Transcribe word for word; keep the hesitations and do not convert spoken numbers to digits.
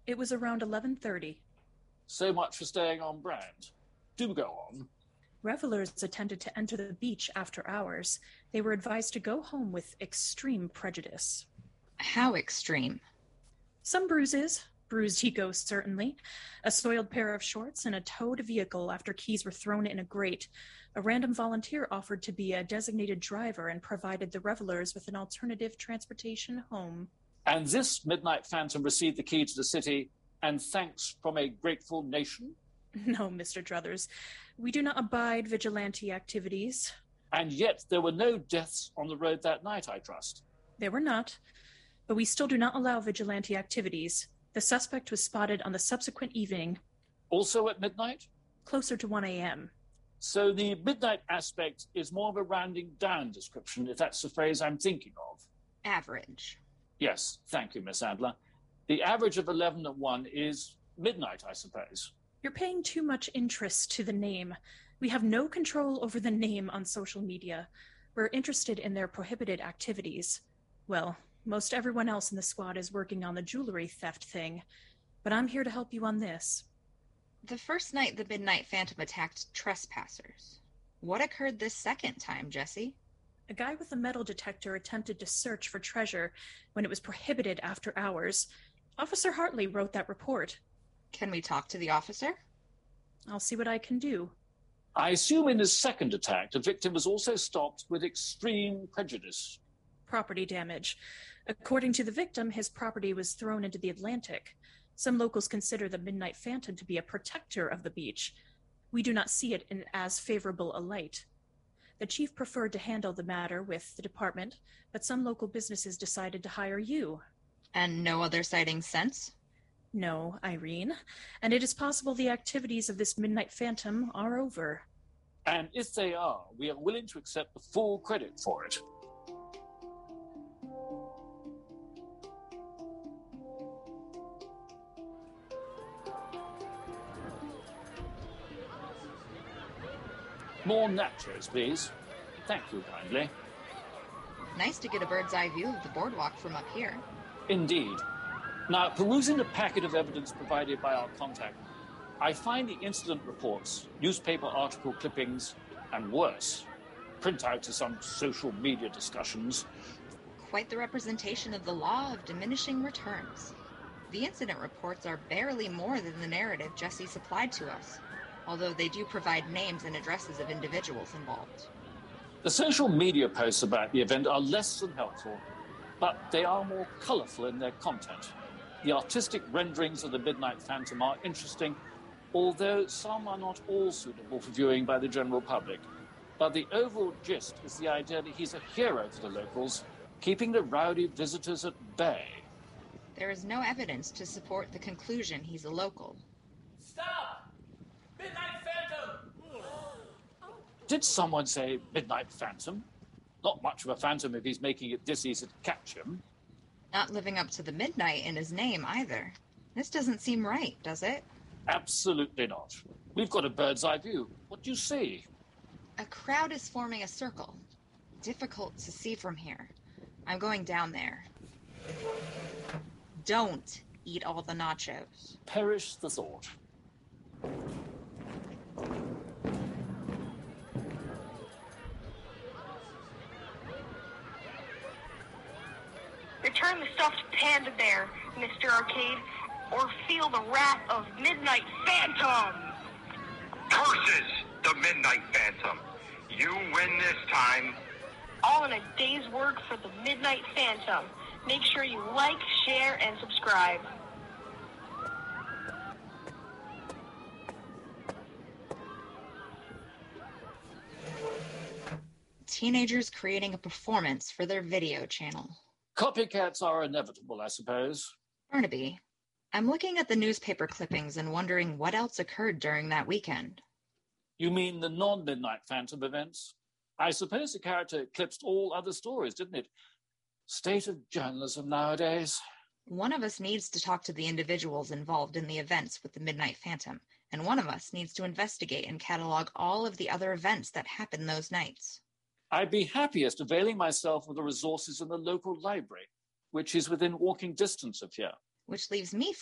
It was around eleven thirty. So much for staying on brand. Do go on. Revelers attempted to enter the beach after hours. They were advised to go home with extreme prejudice. How extreme? Some bruises. Bruised ego, certainly. A soiled pair of shorts and a towed vehicle after keys were thrown in a grate. A random volunteer offered to be a designated driver and provided the revelers with an alternative transportation home. And this Midnight Phantom received the key to the city, and thanks from a grateful nation? No, Mister Druthers. We do not abide vigilante activities. And yet there were no deaths on the road that night, I trust. There were not. But we still do not allow vigilante activities. The suspect was spotted on the subsequent evening. Also at midnight? Closer to one a.m. So the midnight aspect is more of a rounding down description, if that's the phrase I'm thinking of. Average. Yes, thank you, Miss Adler. The average of eleven at one is midnight, I suppose. You're paying too much interest to the name. We have no control over the name on social media. We're interested in their prohibited activities. Well, most everyone else in the squad is working on the jewelry theft thing, but I'm here to help you on this. The first night the Midnight Phantom attacked trespassers. What occurred this second time, Jesse? A guy with a metal detector attempted to search for treasure when it was prohibited after hours. Officer Hartley wrote that report. Can we talk to the officer? I'll see what I can do. I assume in his second attack, the victim was also stopped with extreme prejudice. Property damage. According to the victim, his property was thrown into the Atlantic. Some locals consider the Midnight Phantom to be a protector of the beach. We do not see it in as favorable a light. The chief preferred to handle the matter with the department, but some local businesses decided to hire you. And no other sightings since? No, Irene. And it is possible the activities of this Midnight Phantom are over. And if they are, we are willing to accept the full credit for it. More nachos, please. Thank you kindly. Nice to get a bird's eye view of the boardwalk from up here. Indeed. Now, perusing the packet of evidence provided by our contact, I find the incident reports, newspaper article clippings, and worse, printouts of some social media discussions. Quite the representation of the law of diminishing returns. The incident reports are barely more than the narrative Jesse supplied to us, although they do provide names and addresses of individuals involved. The social media posts about the event are less than helpful, but they are more colorful in their content. The artistic renderings of the Midnight Phantom are interesting, although some are not all suitable for viewing by the general public. But the overall gist is the idea that he's a hero to the locals, keeping the rowdy visitors at bay. There is no evidence to support the conclusion he's a local. Stop! Midnight Phantom! Did someone say Midnight Phantom? Not much of a phantom if he's making it this easy to catch him. Not living up to the midnight in his name, either. This doesn't seem right, does it? Absolutely not. We've got a bird's eye view. What do you see? A crowd is forming a circle. Difficult to see from here. I'm going down there. Don't eat all the nachos. Perish the thought. Return the stuffed panda bear, Mister Arcade, or feel the wrath of Midnight Phantom! Curses, the Midnight Phantom. You win this time. All in a day's work for the Midnight Phantom. Make sure you like, share, and subscribe. Teenagers creating a performance for their video channel. Copycats are inevitable, I suppose. Barnaby, I'm looking at the newspaper clippings and wondering what else occurred during that weekend. You mean the non-Midnight Phantom events? I suppose the character eclipsed all other stories, didn't it? State of journalism nowadays. One of us needs to talk to the individuals involved in the events with the Midnight Phantom, and one of us needs to investigate and catalog all of the other events that happened those nights. I'd be happiest availing myself of the resources in the local library, which is within walking distance of here. Which leaves me